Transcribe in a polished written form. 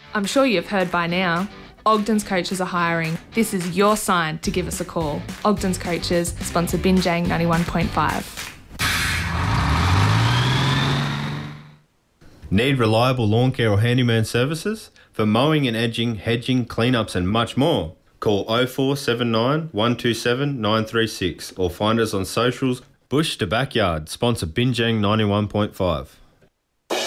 I'm sure you've heard by now, Ogden's Coaches are hiring. This is your sign to give us a call. Ogden's Coaches sponsor Binjang 91.5. Need reliable lawn care or handyman services? For mowing and edging, hedging, cleanups and much more, call 0479 127 936 or find us on socials. Bush to Backyard, sponsor Binjang 91.5.